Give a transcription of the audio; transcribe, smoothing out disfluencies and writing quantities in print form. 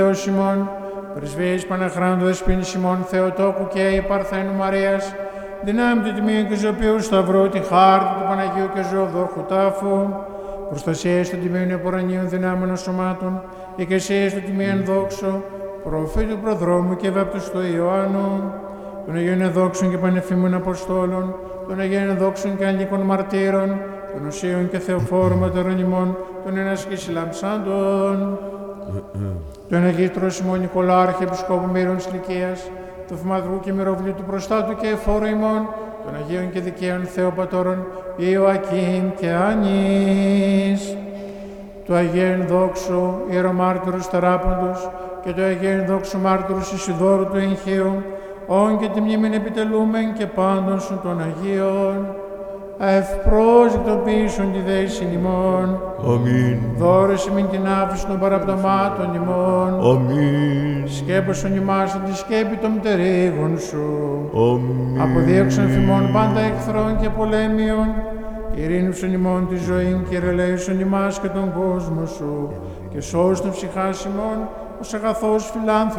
Θεός Σιμών, πρεσβείες Παναχράντου Δεσποίνης Σιμών, Θεοτόκου και η Παρθένου Μαρίας, δυνάμει του Τιμίου και Ζωοποιού Σταυρού, τη χάρτη του Παναγίου και Ζωοδόχου Τάφου, προστασίες των Τιμίων Επορανίων δυνάμεων σωμάτων, οικεσίες του Τιμίων Δόξου, προφήτου Προδρόμου και βάπτους του Ιωάννου, των Αγίων Εδόξων και Πανεφήμων Αποστόλων, των Αγίων Εδόξων και Αγγλικών Μαρτύρων, των Οσίων και Θεοφόρων Ματερονιμών, των Ενασκής Λαμψάντων, τον Αγίστρο Σιμών Νικολάρχη, Επισκόπου Μύρων Σλικίας, του Φημαδρού και Μυροβλήτου του Προστάτου και Εφόρου ημών, των Αγίων και Δικαίων Θεοπατώρων Ιωακήμ και Άνης, του Αγίων Δόξου Ιερομάρτυρους Θεράποντος και του Αγίων Δόξου Μάρτυρους Ισιδόρου του Εγχείου, όν και τη μνήμην επιτελούμεν και πάντων σου των Αγίων, ευπρόσδεκτο πίσων τη δέησιν ημών. Αμήν. Δώρεσαι μην την άφηση των παραπτωμάτων ημών. Αμήν. Σκέπωσον ημάς τη σκέπη των μτερίγων σου. Αμήν. Αποδίωξαν φημών πάντα εχθρών και πολέμιων. Ειρήνευσον ημών τη ζωή και ρελέησον ημάς και τον κόσμο σου. Και σώσον ψυχάς ημών ως αγαθός φιλάνθρωπος